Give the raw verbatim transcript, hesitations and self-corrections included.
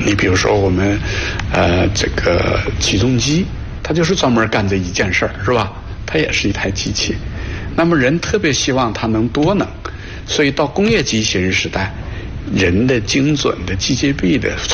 你比如说我们呃这个起重机，它就是专门干这一件事儿，是吧？它也是一台机器。那么人特别希望它能多能，所以到工业机器人时代，人的精准的机械臂的